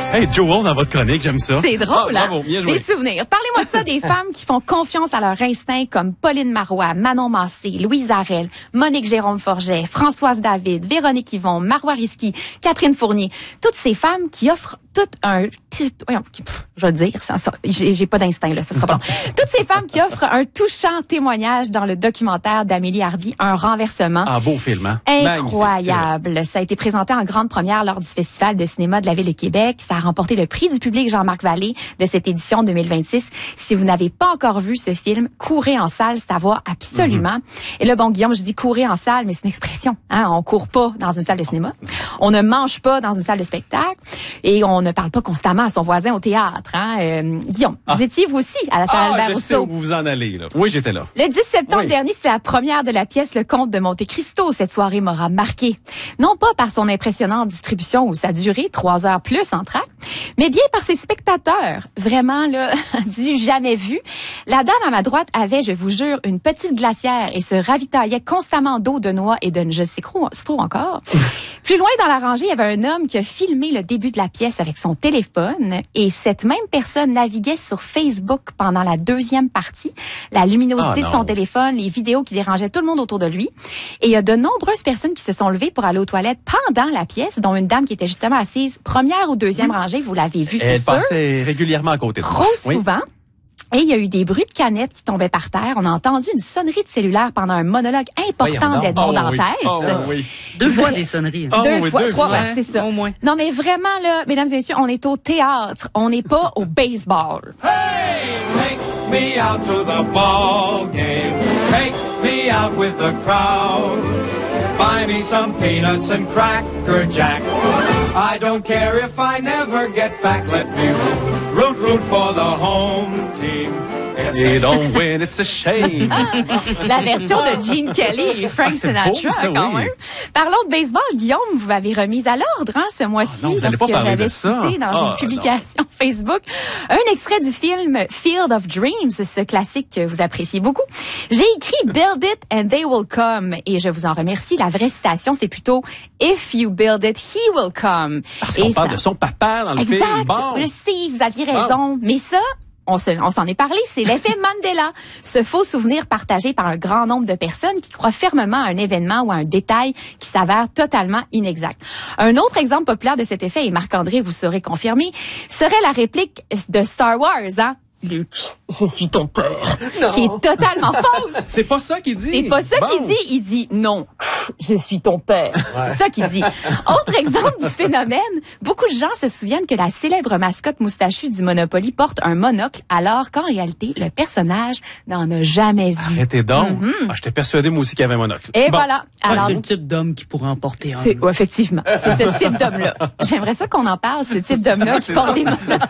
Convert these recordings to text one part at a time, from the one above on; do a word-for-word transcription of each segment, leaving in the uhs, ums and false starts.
Hey, Joel, dans votre chronique, j'aime ça. C'est drôle, ah, hein? Bravo, bien joué. Des souvenirs. Parlez-moi de ça, des femmes qui font confiance à leur instinct comme Pauline Marois, Manon Massé, Louise Arel, Monique Jérôme-Forget, Françoise David, Véronique Yvon, Marois Risky, Catherine Fournier. Toutes ces femmes qui offrent tout un... Voyons, pff, je vais le dire, ça, ça, j'ai, j'ai pas d'instinct, là, ça sera pas long. Toutes ces femmes qui offrent un touchant témoignage dans le documentaire d'Amélie Hardy, Un renversement. Ah, beau film, hein? Incroyable. Magnifique, ça a été présenté en grande première lors du Festival de cinéma de la Ville de Québec. Ça a remporté le prix du public Jean-Marc Vallée de cette édition deux mille vingt-six. Si vous n'avez pas encore vu ce film, courez en salle, c'est à voir absolument. Mm-hmm. Et là, bon, Guillaume, je dis courir en salle, mais c'est une expression. Hein? On court pas dans une salle de cinéma. On ne mange pas dans une salle de spectacle. Et on ne parle pas constamment à son voisin au théâtre. Hein? Euh, Guillaume, ah. vous étiez vous aussi à la salle ah, Albert je Rousseau. sais où vous en allez, là. Oui, j'étais là. Le dix septembre oui. dernier, c'est la première de la pièce Le Comte de Monte Cristo. Cette soirée m'aura marqué. Non pas par son impressionnante distribution ou sa durée, trois heures plus en track, mais bien par ses spectateurs. Vraiment, là, du jamais vu. La dame à ma droite avait, je vous jure, une petite glacière et se ravitaillait constamment d'eau, de noix et de je sais trop, trop encore. Plus loin dans la rangée, il y avait un homme qui a filmé le début de la pièce avec son téléphone et cette même personne naviguait sur Facebook pendant la deuxième partie. La luminosité oh, de son téléphone, les vidéos qui dérangeaient tout le monde autour de lui. Et il y a de nombreuses personnes qui se sont levées pour aller aux toilettes pendant la pièce, dont une dame qui était justement assise première ou deuxième rangée. Vous l'avez vu, c'est Elle sûr. Elle passait régulièrement à côté de Trop moi. souvent. Oui. Et il y a eu des bruits de canettes qui tombaient par terre. On a entendu une sonnerie de cellulaire pendant un monologue important d'Edmond oh, Dantès. Oui. Oh, oui. Deux fois des sonneries. Deux oh, oui, fois, deux trois, fois. ben, c'est ça. Au moins. Non, mais vraiment, là, mesdames et messieurs, on est au théâtre. On n'est pas au baseball. Hey, take me out to the ball game. Take me out with the crowd. Buy me some peanuts and Cracker Jack. I don't care if I never get back. Let me root, root, root for the home team. You don't win, it's a shame. La version de Gene Kelly et Frank ah, Sinatra, beau, ça, quand oui. même. Parlons de baseball. Guillaume, vous m'avez remise à l'ordre hein, ce mois-ci, Ah non, vous allez parce pas que parler j'avais de ça. cité dans Ah, une publication Facebook un extrait du film Field of Dreams, ce classique que vous appréciez beaucoup. J'ai écrit Build it and they will come, et je vous en remercie. La vraie citation, c'est plutôt If you build it, he will come. Parce et qu'on ça... parle de son papa dans le exact, film. Bon. Je sais, vous aviez raison, bon. Mais ça... On, se, on s'en est parlé, c'est l'effet Mandela. Ce faux souvenir partagé par un grand nombre de personnes qui croient fermement à un événement ou à un détail qui s'avère totalement inexact. Un autre exemple populaire de cet effet, et Marc-André vous saurez confirmer, serait la réplique de Star Wars, hein? Luke, je suis ton père. Non. Qui est totalement fausse. C'est pas ça qu'il dit. C'est pas ça bon. qu'il dit. Il dit non, je suis ton père. Ouais. C'est ça qu'il dit. Autre exemple du phénomène, beaucoup de gens se souviennent que la célèbre mascotte moustachue du Monopoly porte un monocle, alors qu'en réalité, le personnage n'en a jamais eu. Arrêtez donc. Mm-hmm. Ah, j'étais persuadé, moi aussi, qu'il y avait un monocle. Et bon. voilà. Alors, ouais, c'est le type d'homme qui pourrait en porter un. C'est, ouais, effectivement. C'est ce type d'homme-là. J'aimerais ça qu'on en parle, ce type d'homme-là qui porte des monocles.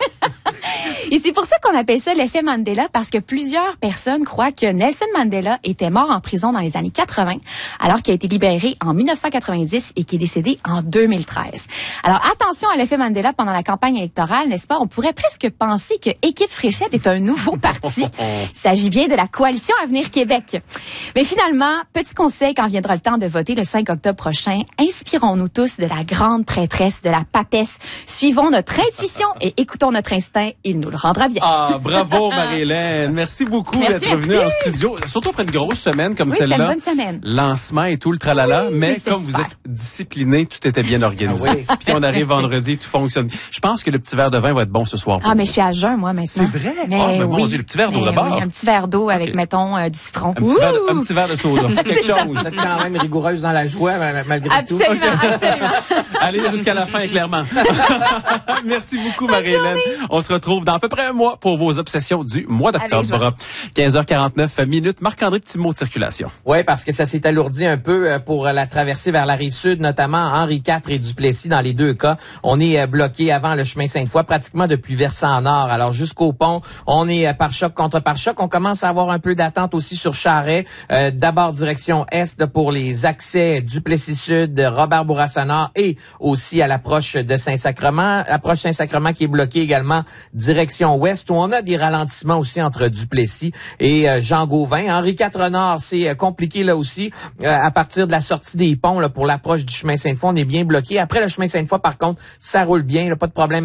Et c'est pour ça qu'on appelle ça l'effet Mandela, parce que plusieurs personnes croient que Nelson Mandela était mort en prison dans les années quatre-vingts, alors qu'il a été libéré en dix-neuf cent quatre-vingt-dix et qu'il est décédé en deux mille treize. Alors attention à l'effet Mandela pendant la campagne électorale, n'est-ce pas? On pourrait presque penser que Équipe Fréchette est un nouveau parti. Il s'agit bien de la Coalition Avenir Québec. Mais finalement, petit conseil quand viendra le temps de voter le cinq octobre prochain, inspirons-nous tous de la grande prêtresse de la papesse. Suivons notre intuition et écoutons notre instinct, il nous le rendra bien. Ah, bravo Marie-Hélène. Merci beaucoup merci, d'être venue en studio. Surtout après une grosse semaine comme oui, celle-là. C'était une bonne semaine. Lancement et tout, le tralala. Oui, mais c'est comme super. vous êtes discipliné, tout était bien organisé. Ah oui. Puis on arrive vendredi, tout fonctionne. Je pense que le petit verre de vin va être bon ce soir. Ah, mais je suis à jeun, moi, maintenant. C'est vrai? Mais ah, mais oui. mon Dieu, le petit verre d'eau Mais d'abord. Oui, un petit verre d'eau avec, okay. mettons, euh, du citron. Un petit, verre de, un petit verre de soda. Quelque chose. Vous êtes quand même rigoureuse dans la joie, malgré absolument, tout. Absolument, absolument. Allez jusqu'à la fin, clairement. Merci beaucoup, Marie-Hélène. On se retrouve dans à peu près un mois pour vos obsessions du mois d'octobre. quinze heures quarante-neuf minutes. Marc-André, petit mot de circulation. Oui, parce que ça s'est alourdi un peu pour la traversée vers la rive sud, notamment Henri quatre et Duplessis. Dans les deux cas, on est bloqué avant le chemin Sainte-Foy, pratiquement depuis Versant-Nord. Alors jusqu'au pont, on est pare-choc contre pare-choc. On commence à avoir un peu d'attente aussi sur Charret. Euh, d'abord direction est pour les accès Duplessis-Sud, Robert-Bourassa-Nord et aussi à l'approche de Saint-Sacrement. L'approche Saint-Sacrement qui est bloquée également direction ouest, où on a des ralentissements aussi entre Duplessis et euh, Jean-Gauvin. Henri quatre Nord, c'est euh, compliqué là aussi. Euh, à partir de la sortie des ponts là, pour l'approche du chemin Sainte-Foy, on est bien bloqué. Après le chemin Sainte-Foy, par contre, ça roule bien, là, pas de problème.